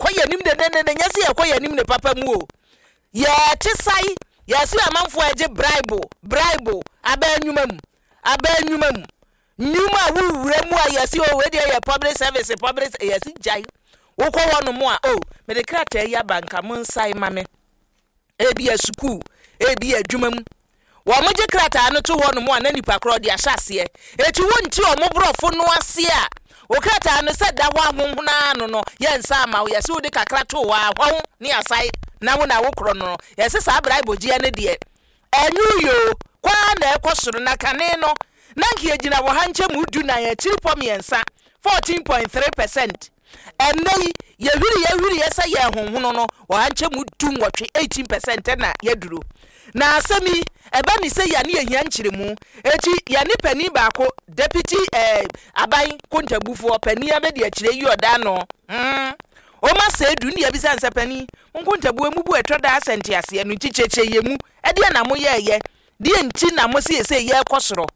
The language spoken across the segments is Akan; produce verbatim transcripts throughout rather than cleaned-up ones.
koye nim de de de nyase ye koye nim ne papa mu o ye te sai ye si amanfo age bribe bribe aba enwuma mu aba enwuma mu nyuma wuwure mu a ye si o we de ye public service public ye si jai wo ko wono mu a o me de krata ya banka mun sai mame ebi ya school ebi ya adwuma mu wo mo je krata no to wono mu a na nipa kro de ahyase eti wonti o mo brofo no ase a o krata no se da wa honhona no no ye nsa ma wo ye se wo de kakra to wa ho ne asai na wo na wo kro no ye se sa bribe ji ene de enyu yo kwa na ekosoro na kane no na nki agina wo hanche mu du na ye three point five fourteen point three percent enei ye hwiri ye hwiri ye se ye honhono no wo hanche mu du nwotwe eighteen percent na ye duro na asemi eba ni se ya ne ehia nkyire mu eti ya ni pani baako deputy eh aban kontabufu pani abedi akire yi oda no mm o ma se du ne ya bisa nsa pani kontabu emubu etwada asenti ase no chicheche yemu e de na mo ye ye de nti na mo se se ye kosoro.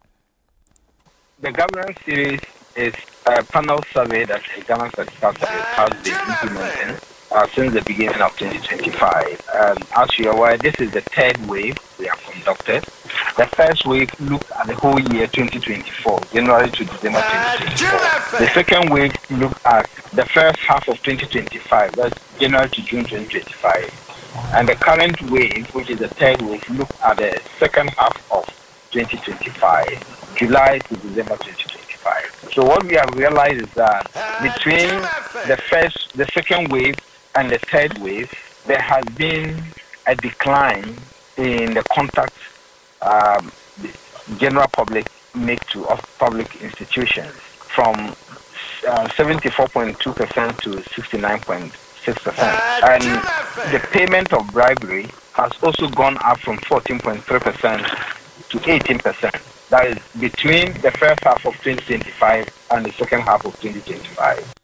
The governance series is a panel survey that the government has been implementing uh, since the beginning of twenty twenty-five. Um, as you are aware, this is the third wave we have conducted. The first wave looked at the whole year twenty twenty-four, January to December twenty twenty-four. The second wave looked at the first half of twenty twenty-five, that's January to June twenty twenty-five. And the current wave, which is the third wave, looked at the second half of twenty twenty-five, July to December twenty twenty-five. So what we have realized is that between the first, the second wave and the third wave, there has been a decline in the contact um, the general public make to of public institutions from uh, seventy-four point two percent to sixty-nine point six percent. And the payment of bribery has also gone up from fourteen point three percent to eighteen percent. That is between the first half of twenty twenty-five and the second half of twenty twenty-five.